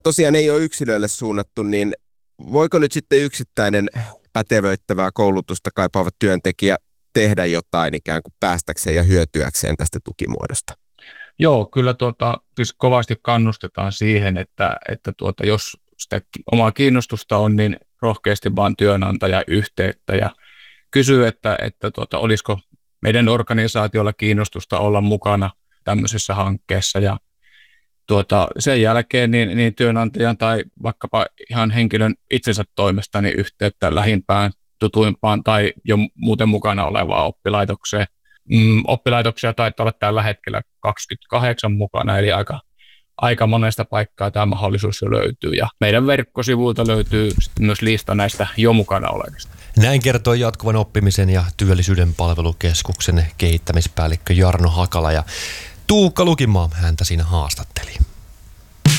tosiaan ei ole yksilöille suunnattu, niin voiko nyt sitten yksittäinen pätevöittävää koulutusta kaipaava työntekijä tehdä jotain ikään kuin päästäkseen ja hyötyäkseen tästä tukimuodosta? Joo, kyllä siis kovasti kannustetaan siihen, että jos sitä omaa kiinnostusta on, niin rohkeasti vaan työnantaja yhteyttä ja kysyy, että olisiko meidän organisaatiolla kiinnostusta olla mukana tämmöisessä hankkeessa. Ja sen jälkeen niin työnantajan tai vaikkapa ihan henkilön itsensä toimesta niin yhteyttä lähimpään, tutuimpaan tai jo muuten mukana olevaan oppilaitokseen. Oppilaitoksia taitaa olla tällä hetkellä 28 mukana, eli aika monesta paikkaa tämä mahdollisuus jo löytyy. Ja meidän verkkosivuilta löytyy myös lista näistä jo mukana olevista. Näin kertoi Jatkuvan oppimisen ja työllisyyden palvelukeskuksen kehittämispäällikkö Jarno Hakala, ja Tuukka Lukinmaa häntä siinä haastatteli.